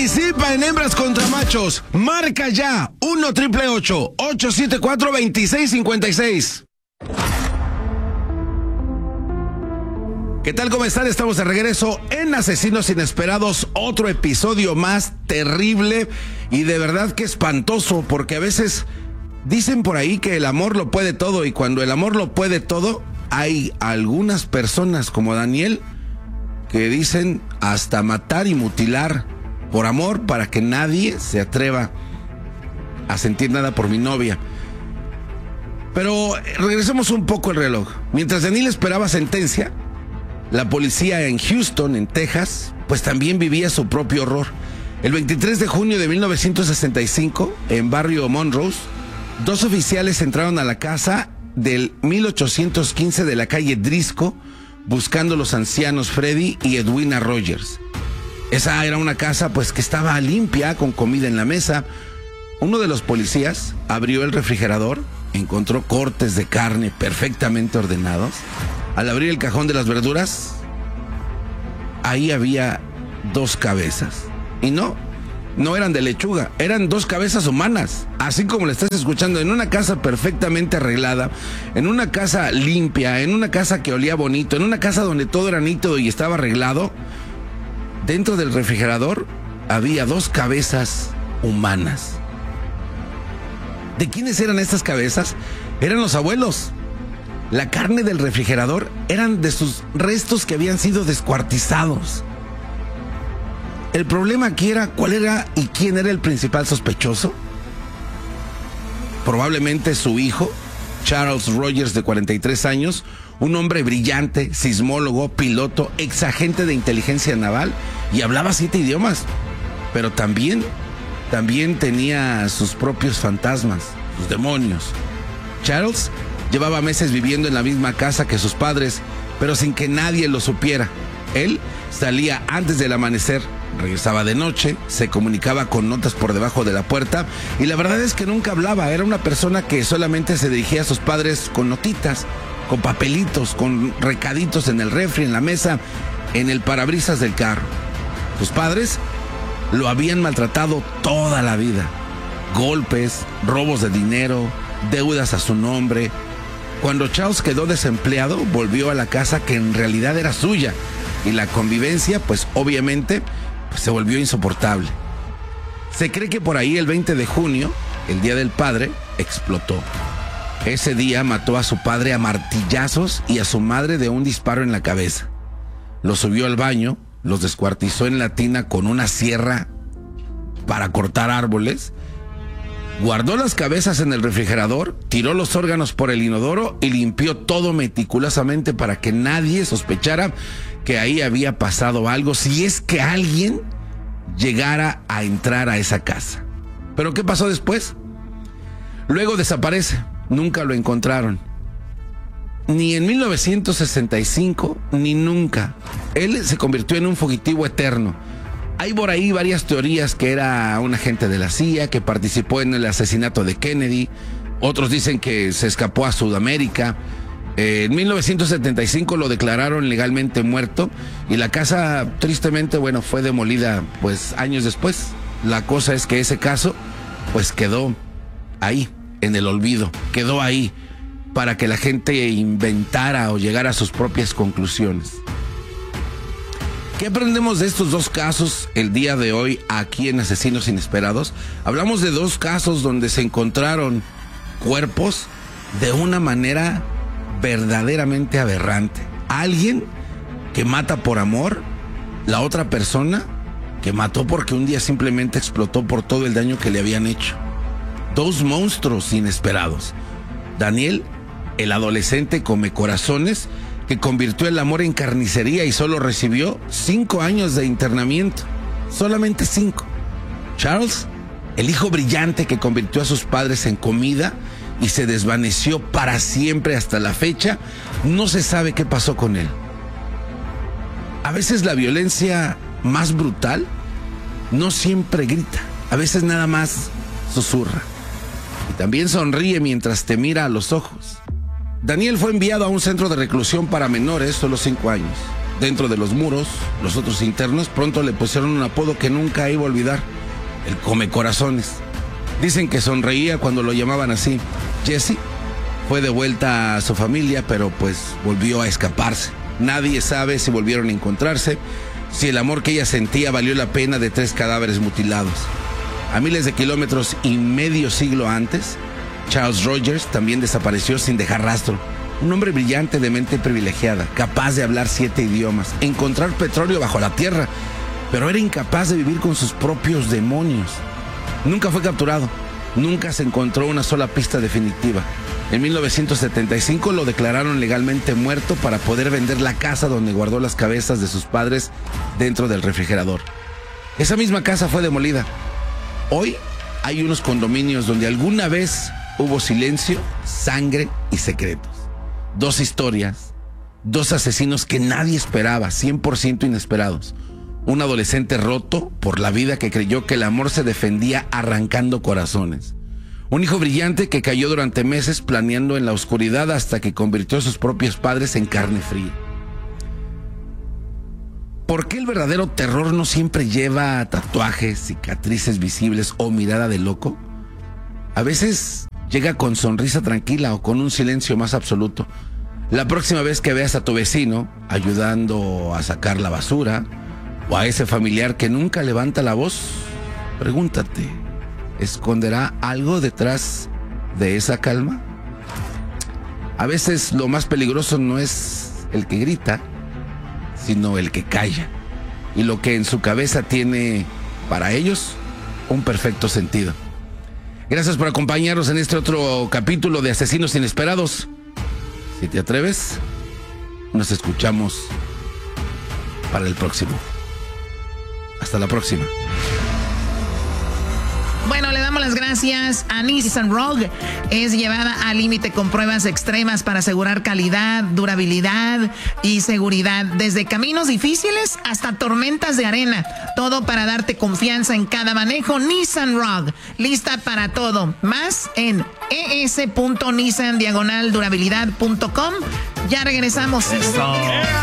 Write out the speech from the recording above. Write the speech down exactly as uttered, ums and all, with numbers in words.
Participa en Hembras contra Machos. Marca ya uno triple ocho ocho siete cuatro dos seis cinco seis. ¿Qué tal? ¿Cómo están? Estamos de regreso en Asesinos Inesperados. Otro episodio más terrible y de verdad que espantoso, porque a veces dicen por ahí que el amor lo puede todo, y cuando el amor lo puede todo, hay algunas personas como Daniel que dicen hasta matar y mutilar por amor, para que nadie se atreva a sentir nada por mi novia. Pero regresemos un poco el reloj. Mientras Daniel esperaba sentencia, la policía en Houston, en Texas, pues también vivía su propio horror. El veintitrés de junio de mil novecientos sesenta y cinco, en barrio Monrose, dos oficiales entraron a la casa del mil ochocientos quince de la calle Driscoll, buscando los ancianos Freddy y Edwina Rogers. Esa era una casa pues que estaba limpia, con comida en la mesa. Uno de los policías abrió el refrigerador, encontró cortes de carne perfectamente ordenados. Al abrir el cajón de las verduras, ahí había dos cabezas. Y no, no eran de lechuga, eran dos cabezas humanas. Así como le estás escuchando, en una casa perfectamente arreglada, en una casa limpia, en una casa que olía bonito, en una casa donde todo era nítido y estaba arreglado. Dentro del refrigerador había dos cabezas humanas. ¿De quiénes eran estas cabezas? Eran los abuelos. La carne del refrigerador eran de sus restos que habían sido descuartizados. El problema aquí era cuál era y quién era el principal sospechoso. Probablemente su hijo, Charles Rogers, de cuarenta y tres años, un hombre brillante, sismólogo, piloto, exagente de inteligencia naval, y hablaba siete idiomas. Pero también, también tenía sus propios fantasmas, sus demonios. Charles llevaba meses viviendo en la misma casa que sus padres, pero sin que nadie lo supiera. Él salía antes del amanecer, regresaba de noche, se comunicaba con notas por debajo de la puerta, y la verdad es que nunca hablaba. Era una persona que solamente se dirigía a sus padres con notitas, con papelitos, con recaditos en el refri, en la mesa, en el parabrisas del carro. Sus padres lo habían maltratado toda la vida. Golpes, robos de dinero, deudas a su nombre. Cuando Charles quedó desempleado, volvió a la casa que en realidad era suya, y la convivencia, pues obviamente, pues, se volvió insoportable. Se cree que por ahí el veinte de junio, el Día del Padre, explotó. Ese día mató a su padre a martillazos y a su madre de un disparo en la cabeza. Los subió al baño, los descuartizó en la tina con una sierra para cortar árboles, guardó las cabezas en el refrigerador, tiró los órganos por el inodoro y limpió todo meticulosamente para que nadie sospechara que ahí había pasado algo, si es que alguien llegara a entrar a esa casa. ¿Pero qué pasó después? Luego desaparece. Nunca lo encontraron. Ni en mil novecientos sesenta y cinco, ni nunca. Él se convirtió en un fugitivo eterno. Hay por ahí varias teorías que era un agente de la C I A, que participó en el asesinato de Kennedy. Otros dicen que se escapó a Sudamérica. Eh, en mil novecientos setenta y cinco lo declararon legalmente muerto, y la casa, tristemente, bueno, fue demolida pues años después. La cosa es que ese caso pues quedó ahí, en el olvido, quedó ahí para que la gente inventara o llegara a sus propias conclusiones. ¿Qué aprendemos de estos dos casos el día de hoy aquí en Asesinos Inesperados? Hablamos de dos casos donde se encontraron cuerpos de una manera verdaderamente aberrante. Alguien que mata por amor, la otra persona que mató porque un día simplemente explotó por todo el daño que le habían hecho. Dos monstruos inesperados. Daniel, el adolescente come corazones que convirtió el amor en carnicería y solo recibió cinco años de internamiento. Solamente cinco. Charles, el hijo brillante que convirtió a sus padres en comida y se desvaneció para siempre hasta la fecha. No se sabe qué pasó con él. A veces la violencia más brutal no siempre grita. A veces nada más susurra. Y también sonríe mientras te mira a los ojos. Daniel fue enviado a un centro de reclusión para menores, solo cinco años. dentro de los muros, los otros internos, pronto le pusieron un apodo que nunca iba a olvidar, el Come Corazones. Dicen que sonreía cuando lo llamaban así. Jesse fue de vuelta a su familia, pero pues volvió a escaparse. Nadie sabe si volvieron a encontrarse, si el amor que ella sentía valió la pena de tres cadáveres mutilados. A miles de kilómetros y medio siglo antes, Charles Rogers también desapareció sin dejar rastro. Un hombre brillante de mente privilegiada, capaz de hablar siete idiomas, encontrar petróleo bajo la tierra, pero era incapaz de vivir con sus propios demonios. Nunca fue capturado, nunca se encontró una sola pista definitiva. En mil novecientos setenta y cinco lo declararon legalmente muerto para poder vender la casa donde guardó las cabezas de sus padres dentro del refrigerador. Esa misma casa fue demolida. Hoy hay unos condominios donde alguna vez hubo silencio, sangre y secretos. Dos historias, dos asesinos que nadie esperaba, cien por ciento inesperados. Un adolescente roto por la vida que creyó que el amor se defendía arrancando corazones. Un hijo brillante que cayó durante meses planeando en la oscuridad hasta que convirtió a sus propios padres en carne fría. ¿Por qué el verdadero terror no siempre lleva tatuajes, cicatrices visibles o mirada de loco? A veces llega con sonrisa tranquila o con un silencio más absoluto. La próxima vez que veas a tu vecino ayudando a sacar la basura, o a ese familiar que nunca levanta la voz, pregúntate, ¿esconderá algo detrás de esa calma? A veces lo más peligroso no es el que grita, sino el que calla. Y lo que en su cabeza tiene, para ellos, un perfecto sentido. Gracias por acompañarnos en este otro capítulo de Asesinos Inesperados. Si te atreves, nos escuchamos para el próximo. Hasta la próxima. Bueno, le damos las gracias a Nissan Rogue. Es llevada al límite con pruebas extremas para asegurar calidad, durabilidad y seguridad. Desde caminos difíciles hasta tormentas de arena. Todo para darte confianza en cada manejo. Nissan Rogue, lista para todo. Más en es punto nissan diagonal durabilidad punto com. Ya regresamos. Eso.